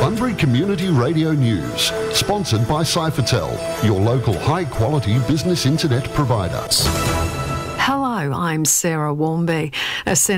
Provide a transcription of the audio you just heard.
Bunbury Community Radio News, sponsored by Cyphertel, your local high-quality business internet provider. Hello, I'm Sarah Warmby.